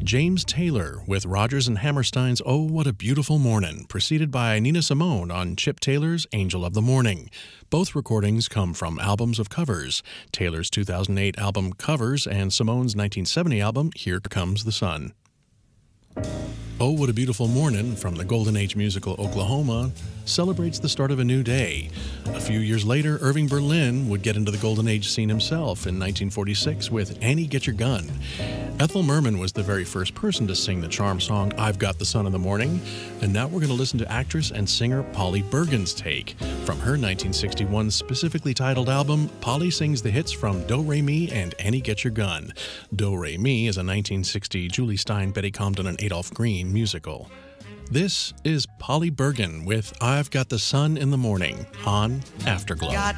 James Taylor with Rodgers and Hammerstein's Oh, What a Beautiful Mornin', preceded by Nina Simone on Chip Taylor's Angel of the Morning. Both recordings come from albums of covers, Taylor's 2008 album Covers and Simone's 1970 album Here Comes the Sun. Oh, What a Beautiful Mornin' from the Golden Age musical Oklahoma celebrates the start of a new day. A few years later, Irving Berlin would get into the Golden Age scene himself in 1946 with Annie Get Your Gun. Ethel Merman was the very first person to sing the charm song I've Got the Sun in the Morning, and now we're going to listen to actress and singer Polly Bergen's take. From her 1961 specifically titled album, Polly sings the hits from Do Re Mi and Annie Get Your Gun. Do Re Mi is a 1960 Julie Stein, Betty Comden, and Adolph Green musical. This is Polly Bergen with I've Got the Sun in the Morning on Afterglow.